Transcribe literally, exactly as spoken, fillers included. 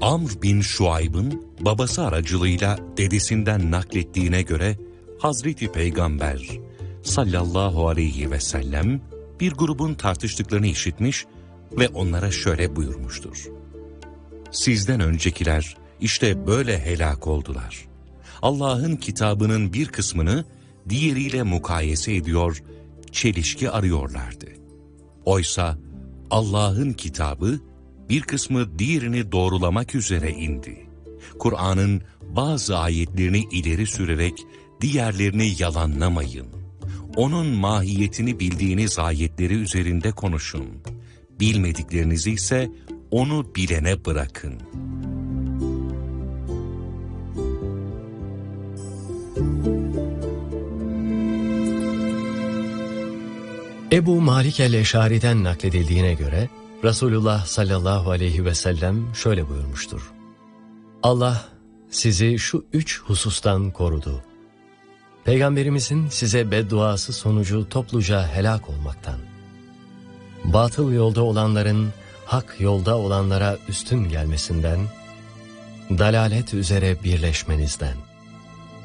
Amr bin Şuayb'ın babası aracılığıyla dedesinden naklettiğine göre Hazreti Peygamber sallallahu aleyhi ve sellem bir grubun tartıştıklarını işitmiş ve onlara şöyle buyurmuştur. Sizden öncekiler işte böyle helak oldular. Allah'ın kitabının bir kısmını diğeriyle mukayese ediyor, çelişki arıyorlardı. Oysa Allah'ın kitabı bir kısmı diğerini doğrulamak üzere indi. Kur'an'ın bazı ayetlerini ileri sürerek diğerlerini yalanlamayın. Onun mahiyetini bildiğiniz ayetleri üzerinde konuşun. Bilmediklerinizi ise onu bilene bırakın. Ebu Malik el-Eşari'den nakledildiğine göre Resulullah sallallahu aleyhi ve sellem şöyle buyurmuştur. Allah sizi şu üç husustan korudu. Peygamberimizin size bedduası sonucu topluca helak olmaktan, batıl yolda olanların hak yolda olanlara üstün gelmesinden, dalalet üzere birleşmenizden.